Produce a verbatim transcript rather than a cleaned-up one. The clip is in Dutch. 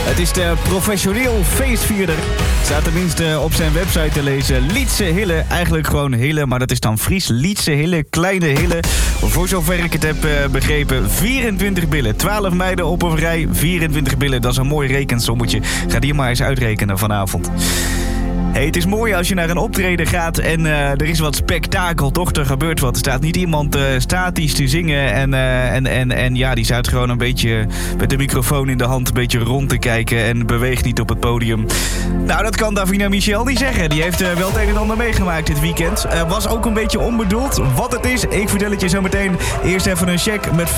Het is de professioneel feestvierder. Staat tenminste op zijn website te lezen. Lietse Hille, eigenlijk gewoon Hille, maar dat is dan Fries. Lietse Hille, kleine Hille. Voor zover ik het heb uh, begrepen, vierentwintig billen. twaalf meiden op een rij, vierentwintig billen. Dat is een mooi rekensommetje. Ga die maar eens uitrekenen vanavond. Hey, het is mooi als je naar een optreden gaat en uh, er is wat spektakel, toch? Er gebeurt wat. Er staat niet iemand uh, statisch te zingen en, uh, en, en, en ja, die staat gewoon een beetje met de microfoon in de hand een beetje rond te kijken en beweegt niet op het podium. Nou, dat kan Davina Michel niet zeggen. Die heeft uh, wel het een en ander meegemaakt dit weekend. Uh, was ook een beetje onbedoeld. Wat het is, ik vertel het je zo meteen. Eerst even een check met